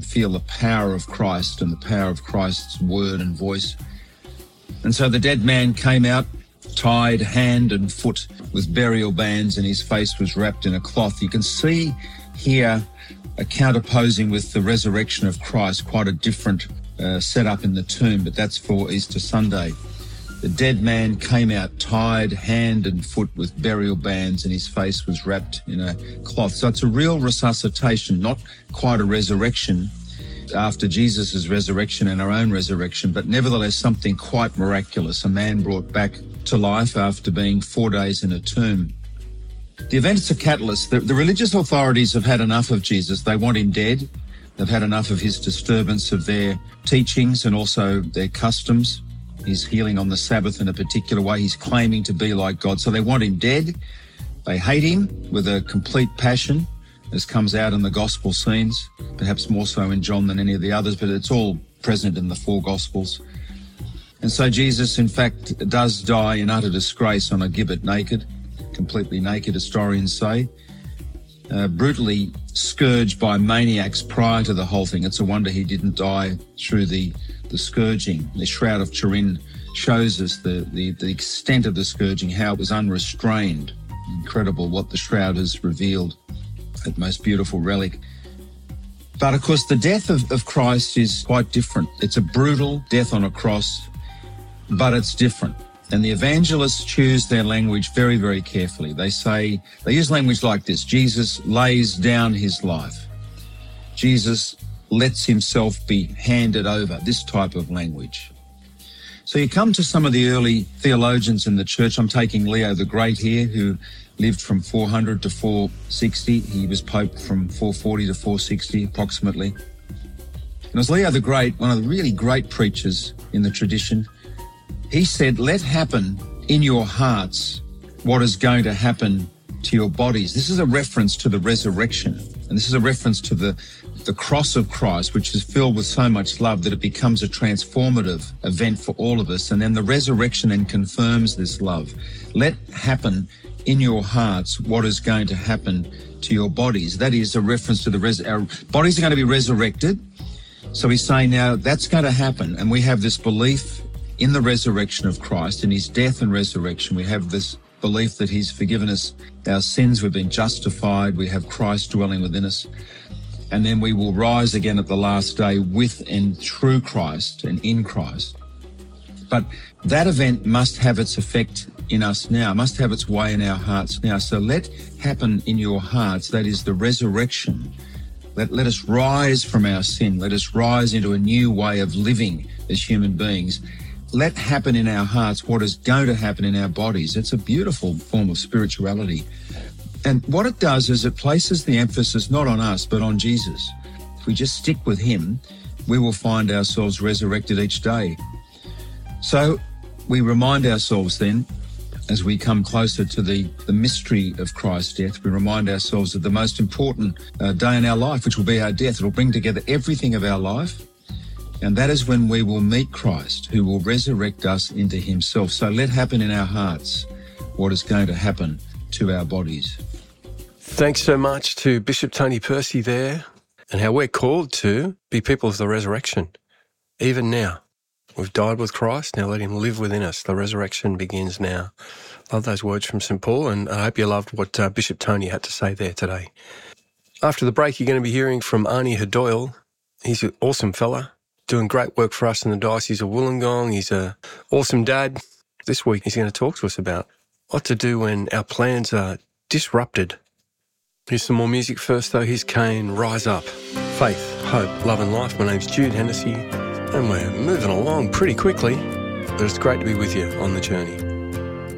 and feel the power of Christ and the power of Christ's word and voice. And so the dead man came out, tied hand and foot with burial bands, and his face was wrapped in a cloth. You can see here a counterposing with the resurrection of Christ, quite a different setup in the tomb, but that's for Easter Sunday. The dead man came out tied hand and foot with burial bands, and his face was wrapped in a cloth. So it's a real resuscitation, not quite a resurrection after Jesus' resurrection and our own resurrection, but nevertheless something quite miraculous. A man brought back to life after being 4 days in a tomb. The event's a catalyst. The religious authorities have had enough of Jesus. They want him dead. They've had enough of his disturbance of their teachings and also their customs. He's healing on the Sabbath in a particular way. He's claiming to be like God. So they want him dead. They hate him with a complete passion, as comes out in the gospel scenes, perhaps more so in John than any of the others, but it's all present in the four gospels. And so Jesus, in fact, does die in utter disgrace on a gibbet naked, completely naked, historians say, brutally scourged by maniacs prior to the whole thing. It's a wonder he didn't die through the scourging. The Shroud of Turin shows us the extent of the scourging, how it was unrestrained. Incredible what the shroud has revealed, that most beautiful relic. But of course, the death of Christ is quite different. It's a brutal death on a cross, but it's different. And the evangelists choose their language very, very carefully. They use language like this: Jesus lays down his life. Jesus lets himself be handed over, this type of language. So you come to some of the early theologians in the church. I'm taking Leo the Great here, who lived from 400 to 460. He was Pope from 440 to 460 approximately. And as Leo the Great, one of the really great preachers in the tradition, he said, let happen in your hearts what is going to happen to your bodies. This is a reference to the resurrection. And this is a reference to the cross of Christ, which is filled with so much love that it becomes a transformative event for all of us. And then the resurrection then confirms this love. Let happen in your hearts what is going to happen to your bodies. That is a reference to our bodies are going to be resurrected. So he's saying now that's going to happen. And we have this belief in the resurrection of Christ, in his death and resurrection. We have this belief that he's forgiven us our sins. We've been justified. We have Christ dwelling within us. And then we will rise again at the last day with and through Christ and in Christ. But that event must have its effect in us now, must have its way in our hearts now. So let happen in your hearts, that is the resurrection. Let us rise from our sin. Let us rise into a new way of living as human beings. Let happen in our hearts what is going to happen in our bodies. It's a beautiful form of spirituality. And what it does is it places the emphasis not on us, but on Jesus. If we just stick with him, we will find ourselves resurrected each day. So we remind ourselves then, as we come closer to the mystery of Christ's death, we remind ourselves of the most important day in our life, which will be our death. It will bring together everything of our life. And that is when we will meet Christ, who will resurrect us into himself. So let happen in our hearts what is going to happen to our bodies. Thanks so much to Bishop Tony Percy there, and how we're called to be people of the resurrection, even now. We've died with Christ, now let him live within us. The resurrection begins now. Love those words from St. Paul, and I hope you loved what Bishop Tony had to say there today. After the break, you're going to be hearing from Arnie Hadoyle. He's an awesome fella, doing great work for us in the Diocese of Wollongong. He's an awesome dad. This week, he's going to talk to us about what to do when our plans are disrupted. Here's some more music first, though. Here's Kane, Rise Up. Faith, hope, love and life. My name's Jude Hennessy, and we're moving along pretty quickly, but it's great to be with you on the journey.